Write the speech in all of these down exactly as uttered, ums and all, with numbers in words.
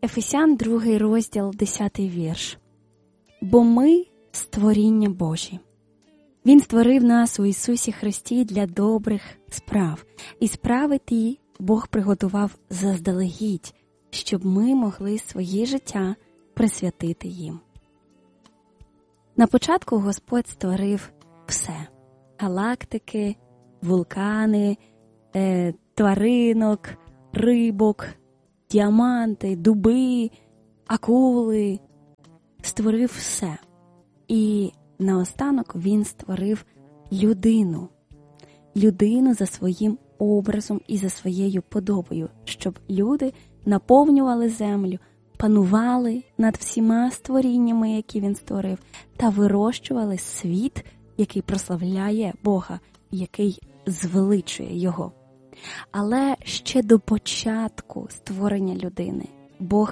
Ефесян, другий розділ, десятий вірш. «Бо ми – створіння Божі. Він створив нас у Ісусі Христі для добрих справ. І справи ті Бог приготував заздалегідь, щоб ми могли своє життя присвятити їм». На початку Господь створив все. Галактики, вулкани, е, тваринок, рибок, діаманти, дуби, акули. Створив все. І наостанок він створив людину. Людину за своїм образом і за своєю подобою, щоб люди наповнювали землю, панували над всіма створіннями, які він створив, та вирощували світ, який прославляє Бога, який звеличує його. Але ще до початку створення людини Бог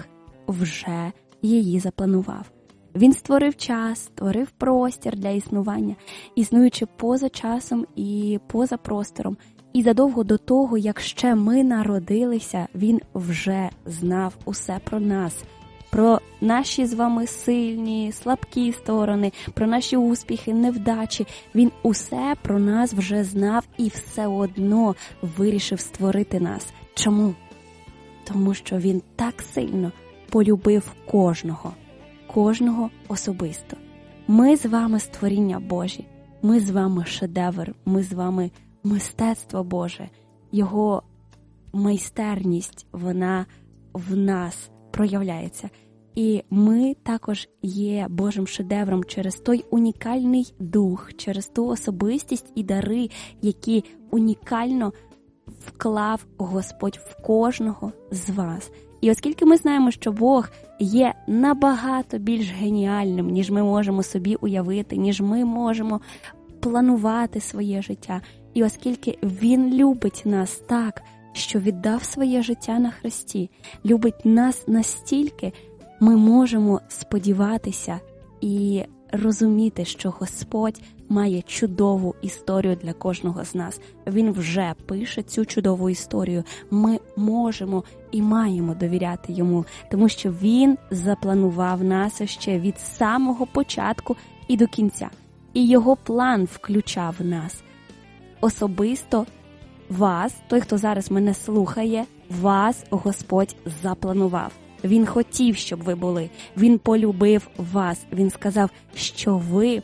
вже її запланував. Він створив час, створив простір для існування, існуючи поза часом і поза простором. І задовго до того, як ще ми народилися, він вже знав усе про нас, про наші з вами сильні, слабкі сторони, про наші успіхи, невдачі. Він усе про нас вже знав і все одно вирішив створити нас. Чому? Тому що він так сильно полюбив кожного, кожного особисто. Ми з вами створіння Божі, ми з вами шедевр, ми з вами мистецтво Боже. Його майстерність, вона в нас проявляється. І ми також є Божим шедевром через той унікальний дух, через ту особистість і дари, які унікально вклав Господь в кожного з вас. І оскільки ми знаємо, що Бог є набагато більш геніальним, ніж ми можемо собі уявити, ніж ми можемо планувати своє життя, і оскільки Він любить нас так, що віддав своє життя на хресті, любить нас настільки, ми можемо сподіватися і розуміти, що Господь має чудову історію для кожного з нас. Він вже пише цю чудову історію. Ми можемо і маємо довіряти Йому, тому що Він запланував нас ще від самого початку і до кінця. І Його план включав нас. Особисто вас, той, хто зараз мене слухає, вас Господь запланував. Він хотів, щоб ви були. Він полюбив вас. Він сказав, що ви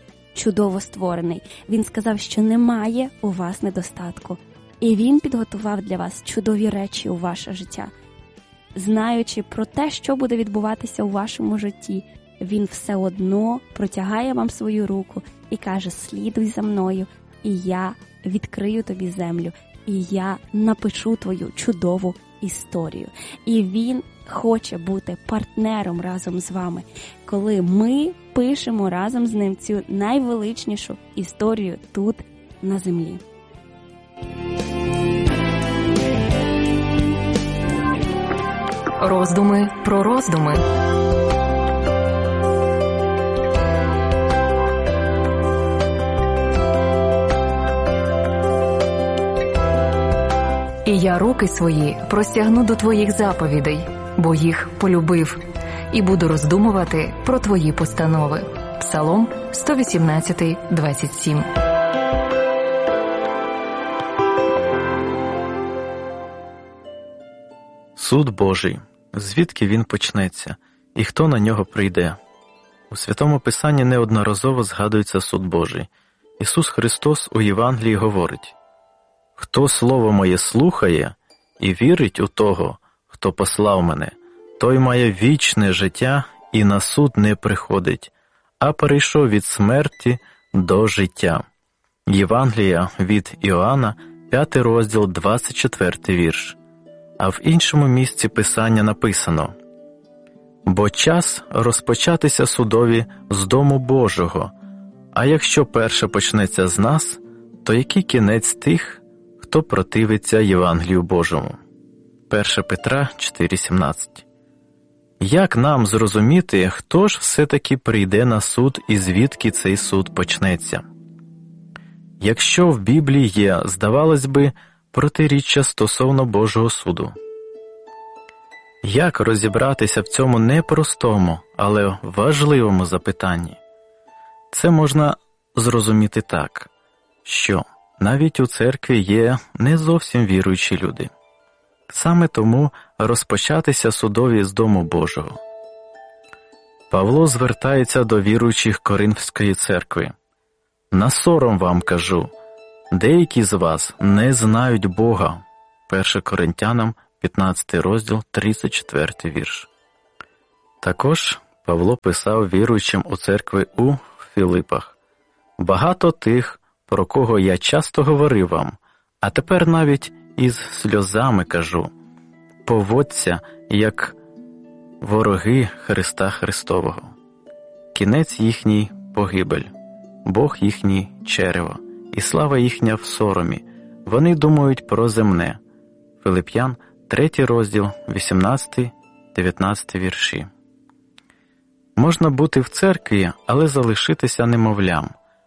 чудово створений. Він сказав, що немає у вас недостатку. І Він підготував для вас чудові речі у ваше життя. Знаючи про те, що буде відбуватися у вашому житті, Він все одно протягає вам свою руку і каже, слідуй за мною, і я відкрию тобі землю, і я напишу твою чудову історію. І Він хоче бути партнером разом з вами, коли ми пишемо разом з ним цю найвеличнішу історію тут, на землі. Роздуми про роздуми. І я руки свої простягну до твоїх заповідей, бо їх полюбив, і буду роздумувати про твої постанови. Псалом сто вісімнадцять, двадцять сім. Суд Божий. Звідки він почнеться? І хто на нього прийде? У Святому Писанні неодноразово згадується суд Божий. Ісус Христос у Євангелії говорить: «Хто слово моє слухає і вірить у того, хто послав мене, той має вічне життя і на суд не приходить, а перейшов від смерті до життя». Євангелія від Іоанна, п'ятий розділ, двадцять четвертий вірш. А в іншому місці Писання написано: «Бо час розпочатися судові з дому Божого, а якщо перше почнеться з нас, то який кінець тих, хто противиться Євангелію Божому?» перше Петра чотири сімнадцять. Як нам зрозуміти, хто ж все-таки прийде на суд і звідки цей суд почнеться? Якщо в Біблії є, здавалось би, протиріччя стосовно Божого суду. Як розібратися в цьому непростому, але важливому запитанні? Це можна зрозуміти так, що навіть у церкві є не зовсім віруючі люди. Саме тому розпочатися судові з Дому Божого. Павло звертається до віруючих Коринфської церкви. «На сором вам кажу, деякі з вас не знають Бога». перше Коринтянам, п'ятнадцятий розділ, тридцять четвертий вірш. Також Павло писав віруючим у церкви у Філипах. «Багато тих, про кого я часто говорив вам, а тепер навіть із сльозами кажу, поводься, як вороги Христа Христового. Кінець їхній – погибель, Бог їхній – черево, і слава їхня в соромі. Вони думають про земне». Филип'ян, третій розділ, вісімнадцятий дев'ятнадцятий вірші. Можна бути в церкві, але залишитися немовлям,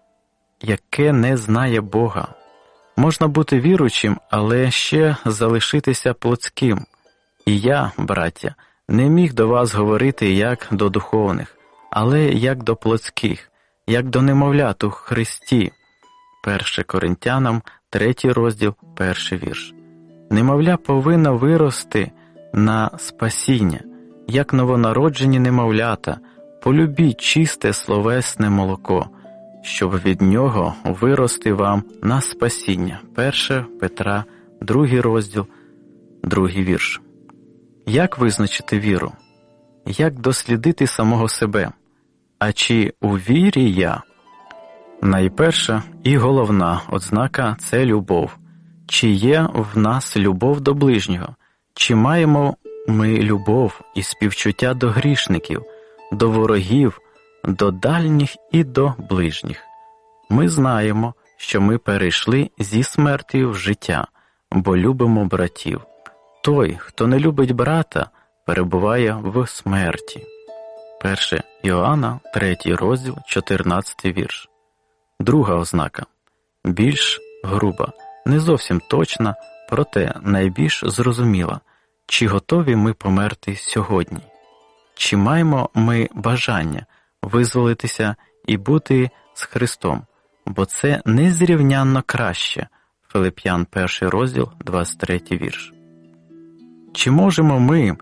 яке не знає Бога. Можна бути віруючим, але ще залишитися плотським. І я, браття, не міг до вас говорити як до духовних, але як до плотських, як до немовлят у Христі. перше Коринтянам, третій розділ, перший вірш. Немовля повинна вирости на спасіння, як новонароджені немовлята. Полюбіть чисте словесне молоко, щоб від нього вирости вам на спасіння. перше Петра, другий розділ, другий вірш. Як визначити віру? Як дослідити самого себе? А чи у вірі я? Найперша і головна ознака – це любов. Чи є в нас любов до ближнього? Чи маємо ми любов і співчуття до грішників, до ворогів, до дальніх і до ближніх? Ми знаємо, що ми перейшли зі смерті в життя, бо любимо братів. Той, хто не любить брата, перебуває в смерті. перше Іоанна, третій розділ, чотирнадцятий вірш. Друга ознака – більш груба, не зовсім точна, проте найбільш зрозуміла. Чи готові ми померти сьогодні? Чи маємо ми бажання визволитися і бути з Христом? Бо це незрівнянно краще. Филип'ян, перший розділ, двадцять третій вірш. Чи можемо ми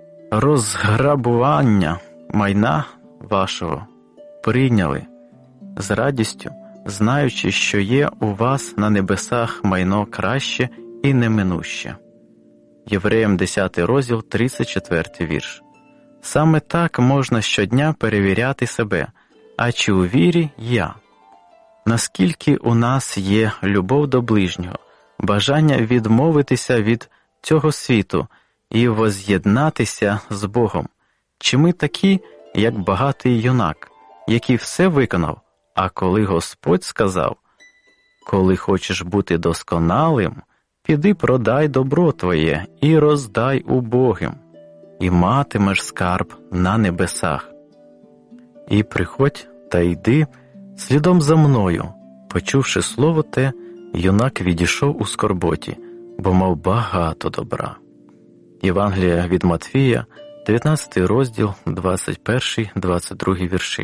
розграбування майна вашого прийняли з радістю, знаючи, що є у вас на небесах майно краще і неминуще? Євреям, десятий розділ, тридцять четвертий вірш. Саме так можна щодня перевіряти себе, а чи у вірі я? Наскільки у нас є любов до ближнього, бажання відмовитися від цього світу і воз'єднатися з Богом? Чи ми такі, як багатий юнак, який все виконав, а коли Господь сказав: «Коли хочеш бути досконалим, піди продай добро твоє і роздай убогим, і матимеш скарб на небесах. І приходь та йди слідом за мною». Почувши слово те, юнак відійшов у скорботі, бо мав багато добра. Євангелія від Матвія, дев'ятнадцятий розділ, двадцять перший двадцять другий вірші.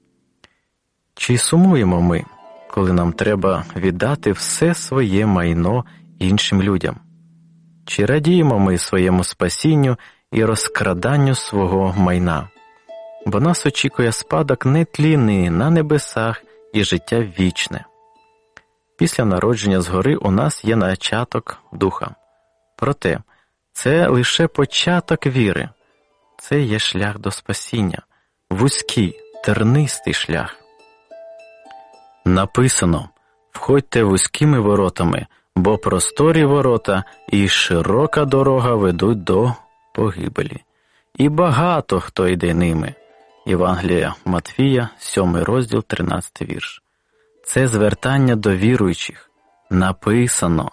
Чи сумуємо ми, коли нам треба віддати все своє майно іншим людям? Чи радіємо ми своєму спасінню і розкраданню свого майна? Бо нас очікує спадок нетлінний на небесах і життя вічне. Після народження згори у нас є начаток духа. Проте, це лише початок віри. Це є шлях до спасіння, вузький, тернистий шлях. Написано: «Входьте вузькими воротами, бо просторі ворота і широка дорога ведуть до погибелі, і багато хто йде ними». Євангелія Матвія, сьомий розділ, тринадцятий вірш. Це звертання до віруючих. Написано: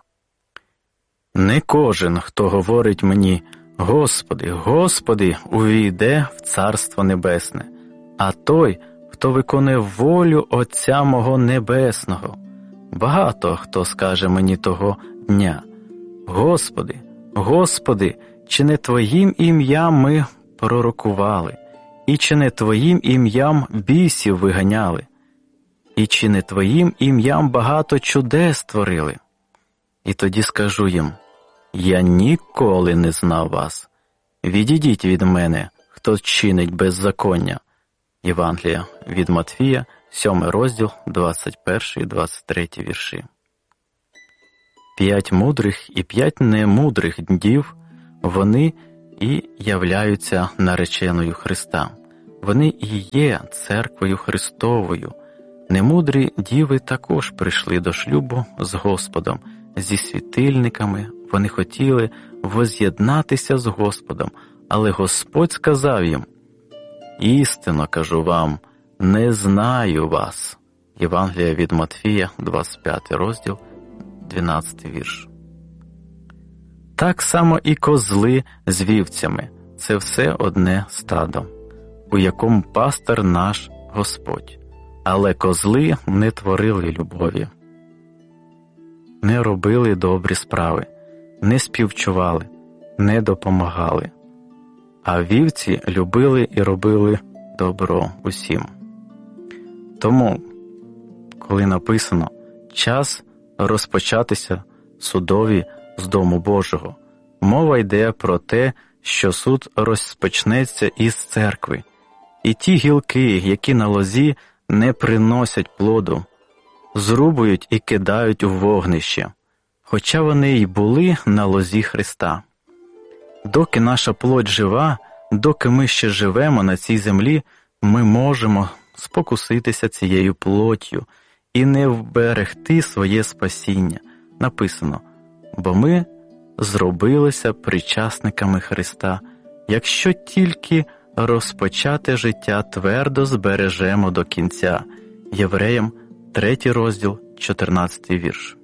«Не кожен, хто говорить мені: Господи, Господи, увійде в Царство Небесне, а той, хто виконує волю Отця мого Небесного. Багато хто скаже мені того дня: Господи, Господи, Чи не Твоїм ім'ям ми пророкували, і чи не Твоїм ім'ям бісів виганяли, і чи не Твоїм ім'ям багато чудес творили? І тоді скажу їм: я ніколи не знав вас. Відійдіть від мене, хто чинить беззаконня. Євангелія від Матвія, сьомий розділ, двадцять перший - двадцять третій вірші. П'ять мудрих і п'ять немудрих дів, вони і являються нареченою Христа. Вони і є церквою Христовою. Немудрі діви також прийшли до шлюбу з Господом. Зі світильниками вони хотіли воз'єднатися з Господом, але Господь сказав їм: істинно кажу вам, не знаю вас. Євангелія від Матвія, двадцять п'ятий розділ, дванадцятий вірш. Так само і козли з вівцями – це все одне стадо, у якому пастир наш Господь. Але козли не творили любові, не робили добрі справи, не співчували, не допомагали. А вівці любили і робили добро усім. Тому, коли написано «час розпочатися судові з Дому Божого», мова йде про те, що суд розпочнеться із церкви. І ті гілки, які на лозі не приносять плоду, зрубують і кидають у вогнище, хоча вони й були на лозі Христа. Доки наша плоть жива, доки ми ще живемо на цій землі, ми можемо спокуситися цією плоттю і не вберегти своє спасіння. Написано: бо ми зробилися причасниками Христа, якщо тільки розпочате життя твердо збережемо до кінця. Євреям, третій розділ, чотирнадцятий вірш.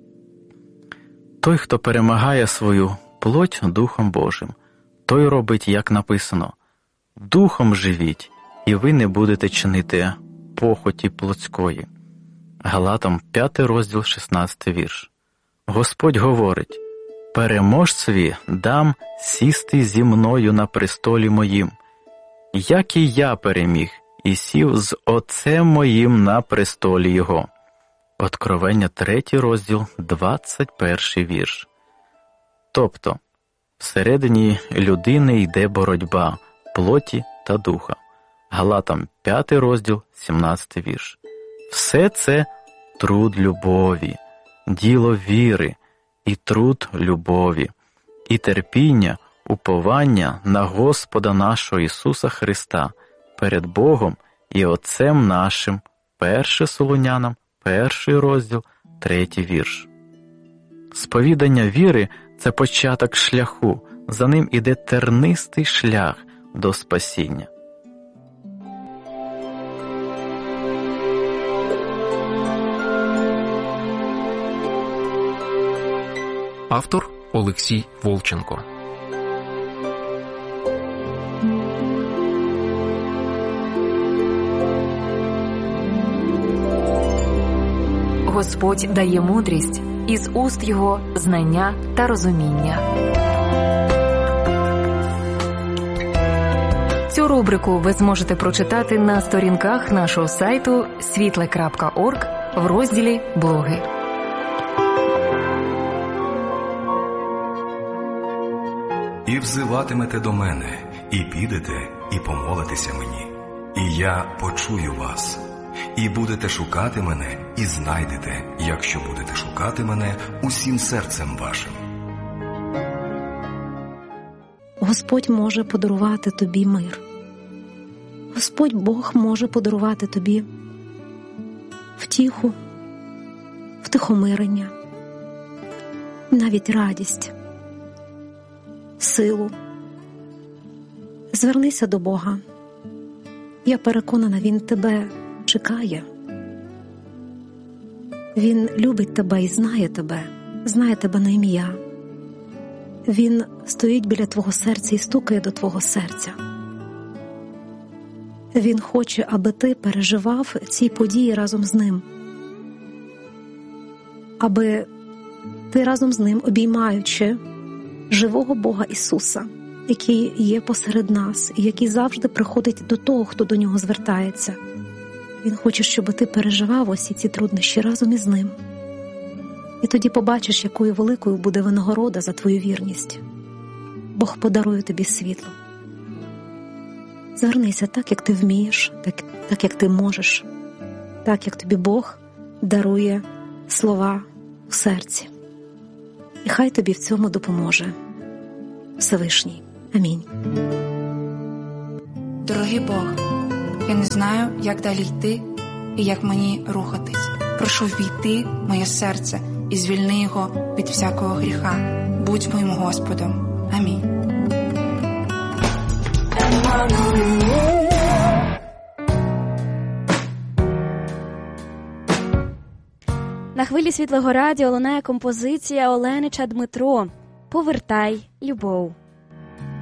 Той, хто перемагає свою плоть Духом Божим, той робить, як написано: «Духом живіть, і ви не будете чинити похоті плотської». Галатам, п'ятий розділ, шістнадцятий вірш. Господь говорить: «Переможцеві дам сісти зі мною на престолі моїм, як і я переміг, і сів з Отцем моїм на престолі Його». Откровення, третій розділ, двадцять перший вірш. Тобто, всередині людини йде боротьба плоті та духа. Галатам, п'ятий розділ, сімнадцятий вірш. Все це труд любові, діло віри і труд любові, і терпіння, уповання на Господа нашого Ісуса Христа перед Богом і Отцем нашим. Перше Солунянам, перший розділ, третій вірш. Сповідання віри – це початок шляху, за ним іде тернистий шлях до спасіння. Автор Олексій Волченко. Господь дає мудрість, із уст Його знання та розуміння. Цю рубрику ви зможете прочитати на сторінках нашого сайту світле крапка орг в розділі «Блоги». І взиватимете до мене, і підете, і помолитеся мені, і я почую вас. І будете шукати мене, і знайдете, якщо будете шукати мене усім серцем вашим. Господь може подарувати тобі мир. Господь Бог може подарувати тобі втіху, втихомирення, навіть радість, силу. Звернися до Бога. Я переконана, Він тебе чекає. Він любить тебе і знає тебе, знає тебе на ім'я. Він стоїть біля твого серця і стукає до твого серця. Він хоче, аби ти переживав ці події разом з ним. Аби ти разом з ним, обіймаючи живого Бога Ісуса, який є посеред нас і який завжди приходить до того, хто до нього звертається. Він хоче, щоб ти переживав усі ці труднощі разом із ним. І тоді побачиш, якою великою буде винагорода за твою вірність. Бог подарує тобі світло. Звернися так, як ти вмієш, так, так як ти можеш, так, як тобі Бог дарує слова у серці. І хай тобі в цьому допоможе Всевишній. Амінь. Дорогий Бог, я не знаю, як далі йти і як мені рухатись. Прошу ввійти в моє серце і звільни його від всякого гріха. Будь моїм Господом. Амінь. На хвилі Світлого радіо лунає композиція Оленича Дмитро «Повертай любов».